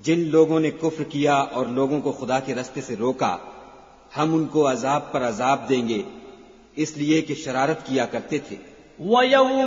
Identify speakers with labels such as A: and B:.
A: जिन लोगों ने कुफ्र किया और लोगों को खुदा के रास्ते से रोका, हम उनको अजाब पर अजाब देंगे, इसलिए कि शरारत किया करते थे।